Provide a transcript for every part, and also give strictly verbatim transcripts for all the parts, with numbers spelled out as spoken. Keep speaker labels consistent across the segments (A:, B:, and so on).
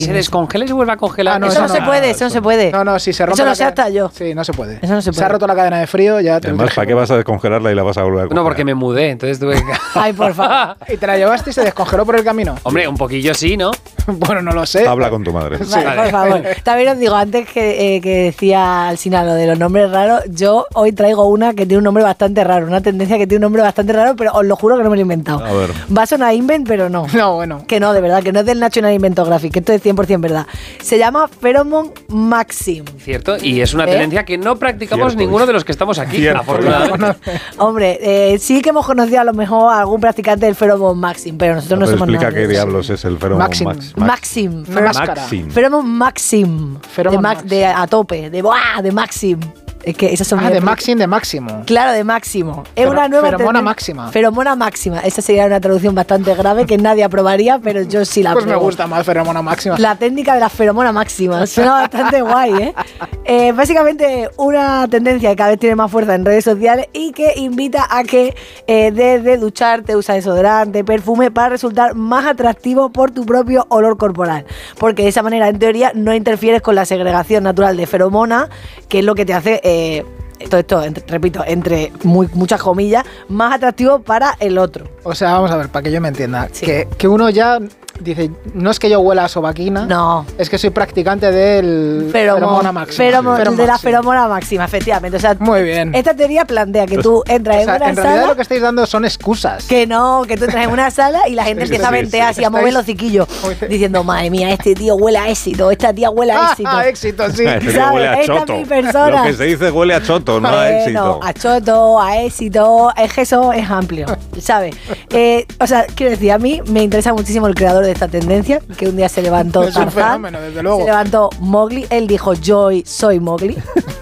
A: Se descongela y se vuelve a congelar.
B: Ah, no,
C: eso,
B: eso
C: no,
B: no,
C: se puede, eso no se puede.
B: No, no, si se rompe
C: Eso
B: la
C: lo sé
B: cadena-
C: hasta yo.
B: Sí, no se puede.
C: Eso no se
B: Se ha
C: puede.
B: roto la cadena de frío, ya te lo
D: Además,
B: tienes
D: ¿para
B: que
D: qué vas a descongelarla y la vas a volver a congelar?
A: No, porque me mudé, entonces tuve que...
C: Ay, por favor.
B: ¿Y te la llevaste y se descongeló por el camino?
A: Hombre, un poquillo sí, ¿no?
B: Bueno, no lo sé.
D: Habla con tu madre.
C: Vale,
A: Vale.
C: por favor. También os digo, antes que, eh, que decía Alsina lo de los nombres raros, yo hoy traigo una que tiene un nombre bastante raro, una tendencia que tiene un nombre bastante raro, pero os lo juro que no me lo he inventado.
D: A ver.
C: Va a sonar invent, pero no.
B: No, bueno.
C: Que no, de verdad, que no es del National Inventographic, que esto es cien por ciento verdad. Se llama Pheromone Maxim.
A: Cierto, y es una
C: ¿Eh?
A: tendencia que no practicamos
D: Cierto.
A: ninguno de los que estamos aquí,
D: Cierto.
A: afortunadamente.
C: Hombre, eh, sí que hemos conocido a lo mejor a algún practicante del Pheromone Maxim, pero nosotros no
D: Pero
C: somos
D: explica
C: nadie.
D: qué diablos es el Pheromone
B: Maxim.
D: Max.
C: Maxim.
B: Una máscara.
D: Maxim.
C: Pheromone Maxim.
B: Pheromone
C: de, Max-
B: Maxim.
C: de a tope, de ¡buah! De Maxim. Es que esas son
B: Ah,
C: mis-
B: de Maxim, de máximo.
C: Claro, de máximo. Es
B: Fero-
C: una nueva
B: feromona
C: tenden-
B: máxima.
C: Feromona máxima. Esa sería una traducción bastante grave que nadie aprobaría, pero yo sí la
B: Pues me
C: apruebo.
B: gusta más feromona máxima.
C: La técnica de la feromona máxima. Suena bastante guay, ¿eh? ¿eh? Básicamente una tendencia que cada vez tiene más fuerza en redes sociales y que invita a que eh, desde ducharte, usa desodorante, perfume para resultar más atractivo por tu propio olor corporal. Porque de esa manera, en teoría, no interfieres con la segregación natural de feromona, que es lo que te hace... Eh, todo esto, entre- repito, entre muy, muchas comillas, más atractivo para el otro.
B: O sea, vamos a ver, para que yo me entienda.
C: Sí.
B: Que, que uno ya dice, no es que yo huela a sobaquina,
C: No.
B: es que soy practicante del feromona máxima.
C: Feromo-
B: Feromona
C: de la
B: máxima.
C: feromona máxima, efectivamente. O sea,
B: Muy bien.
C: esta teoría plantea que tú entras
B: O
C: en
B: sea,
C: una
B: en realidad
C: sala...
B: lo que estáis dando son excusas.
C: Que no, que tú entras en una sala y la gente
B: Sí,
C: empieza
B: sí,
C: a ventear
D: sí.
C: así, a mover los ciquillos, diciendo, madre mía, este tío huele a éxito, esta tía huele a éxito.
B: Ah, éxito, sí.
D: Este tío
C: ¿Sabes?
D: huele a
C: Esta es
D: choto.
C: mi persona.
D: Lo que se dice huele a choto, no a
C: Bueno,
D: éxito.
C: a choto, a éxito, es que eso es amplio, ¿sabes? Eh, o sea, quiero decir, a mí me interesa muchísimo el creador de esta tendencia, que un día se levantó
B: Es un
C: Tarzán,
B: fenómeno, desde luego.
C: se levantó Mowgli, él dijo, yo hoy soy Mowgli,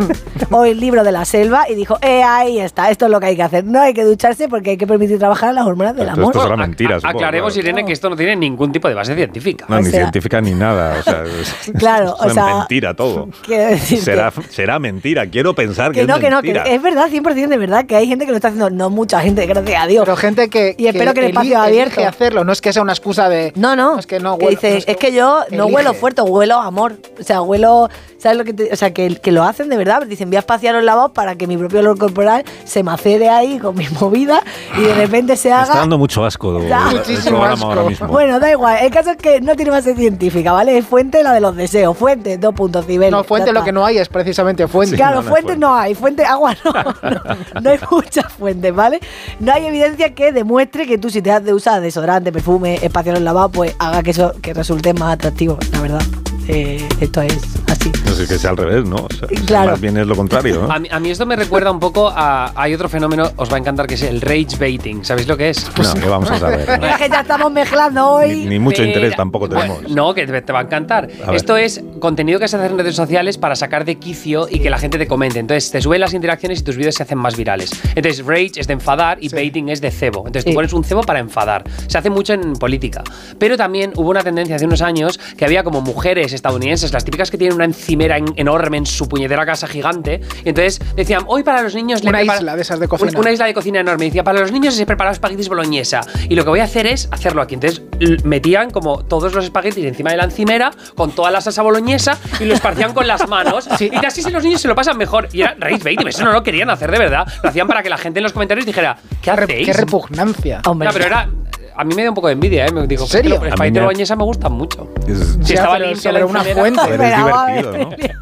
C: hoy el libro de la selva, y dijo, eh, ahí está, esto es lo que hay que hacer, no hay que ducharse porque hay que permitir trabajar las hormonas del
D: Esto-
C: amor.
D: esto será
A: Bueno,
D: mentira,
A: a-
D: supongo,
A: aclaremos,
D: claro.
A: Irene, que esto no tiene ningún tipo de base científica.
D: No,
C: O
D: ni
C: sea-
D: científica ni nada. O sea, es,
C: Claro,
D: es
C: o sea,
D: mentira todo.
C: Quiero decir
D: Será,
C: que,
D: será mentira. Quiero pensar que,
C: que no,
D: es
C: que no, que
D: mentira.
C: es verdad, cien por ciento de verdad, que hay gente que lo está haciendo, no mucha gente, gracias a Dios.
B: Pero gente que,
C: Y espero que el espacio
B: eli-
C: abierto.
B: elige hacerlo, no es que sea una excusa de...
C: No, no.
B: Es que no
C: que
B: huelo-
C: dice,
B: no
C: es que yo no
B: elige.
C: huelo fuerte, huelo a amor. O sea, huelo, ¿sabes lo que te, o sea, que, que lo hacen de verdad? Dicen, voy a espaciar los lavabos para que mi propio olor corporal se macere ahí con mi movida y de repente se
D: Me está
C: haga.
D: dando mucho asco.
C: Da
D: el
B: muchísimo
D: programa
B: asco.
D: ahora mismo.
C: Bueno, da igual. El caso es que no tiene base científica, ¿vale? Es fuente la de los deseos. Fuente, dos puntos, Cibeles.
B: No, fuente
C: Ya
B: lo
C: está.
B: que no hay es precisamente fuente.
C: Claro,
D: no, no hay
C: fuentes
D: fuente.
C: no hay, fuente, agua no, no, no hay muchas fuentes, ¿vale? No hay evidencia que demuestre que tú si te has de usar desodorante, perfume, espaciar el lavado, pues haga que eso que resulte más atractivo, la verdad. Eh, esto es así.
D: No sé, que sea al revés, ¿no? O sea,
C: Claro.
D: Más bien es lo contrario, ¿no?
A: A mí, a mí esto me recuerda un poco a... Hay otro fenómeno, os va a encantar, que es el rage baiting. ¿Sabéis lo que es?
D: No, que vamos a saber.
C: Es que ya estamos mezclando hoy.
D: Ni, ni mucho
A: Mira,
D: interés tampoco
A: bueno,
D: tenemos.
A: no, que te, te va a encantar.
D: A ver.
A: Esto es contenido que se hace en redes sociales para sacar de quicio y que la gente te comente. Entonces te suben las interacciones y tus vídeos se hacen más virales. Entonces rage es de enfadar y
B: Sí.
A: baiting es de cebo. Entonces
C: Sí.
A: tú pones un cebo para enfadar. Se hace mucho en política. Pero también hubo una tendencia hace unos años que había como mujeres estadounidenses, las típicas que tienen una encimera en- enorme en su puñetera casa gigante. Y entonces decían, hoy para los niños... le
B: Una
A: prepara-
B: isla de esas de cocina.
A: Un- Una isla de cocina enorme. Y decía, para los niños se prepara espaguetis boloñesa. Y lo que voy a hacer es hacerlo aquí. Entonces l- metían como todos los espaguetis encima de la encimera con toda la salsa boloñesa y lo esparcían con las manos.
B: Sí.
A: Y así si los niños se lo pasan mejor. Y era rage baiting. Eso no lo querían hacer de verdad. Lo hacían para que la gente en los comentarios dijera, ¿qué hacéis?
B: Qué repugnancia.
C: Hombre,
A: No, pero era... A mí me dio un poco de envidia, ¿eh? Me digo,
B: ¿En serio?
A: "Los
D: A mí
A: espaguetis
D: me-
A: boloñesa me gustan mucho.
D: Es-
A: Si
B: Ya,
A: estaba
B: pero
A: limpia
B: sobre
A: la
B: una
A: encimera.
B: fuente.
D: Joder, es
C: Pero, a ver,
D: divertido, ¿no?
C: Emilio.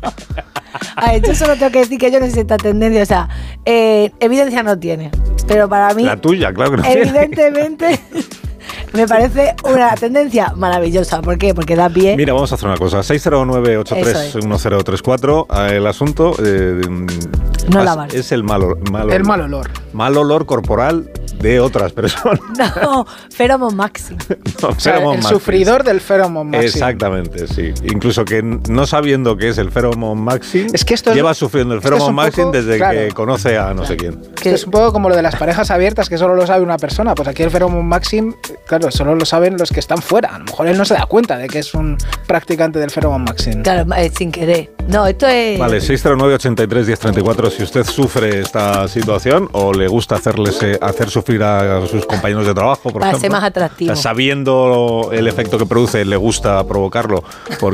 C: A ver, yo solo tengo que decir que yo no sé si esta tendencia, o sea, eh, evidencia no tiene, pero para mí,
D: La tuya, claro que no tiene.
C: evidentemente, me parece una tendencia maravillosa. ¿Por qué? Porque da pie.
D: Mira, vamos a hacer una cosa. seis cero nueve ocho tres uno cero tres cuatro. El asunto eh,
C: No
D: es-
C: lavar.
D: es el mal, ol- mal
B: El
D: olor.
B: mal olor.
D: Mal olor corporal de otras personas.
C: No, Pheromone Maxim.
D: No,
B: O sea,
D: Pheromone
B: el
D: Maxim.
B: sufridor del feromone maxim.
D: Exactamente, sí. Incluso que no sabiendo qué es el Pheromone Maxim,
B: Es que esto es-
D: lleva sufriendo el
B: esto es
D: Pheromone
B: un
D: Maxim
B: poco-
D: desde
B: claro.
D: que conoce a no sé quién.
B: Esto es un poco como lo de las parejas abiertas que solo lo sabe una persona. Pues aquí el feromone maxim, claro, solo lo saben los que están fuera. A lo mejor él no se da cuenta de que es un practicante del feromone maxim.
C: Claro, eh, sin querer. No, esto es.
D: Vale, seis cero nueve ocho tres uno cero tres cuatro. Si usted sufre esta situación o le gusta hacerles, eh, hacer sufrir a sus compañeros de trabajo, por
C: Para ser
D: ejemplo,
C: más atractivo.
D: sabiendo el efecto que produce, le gusta provocarlo porque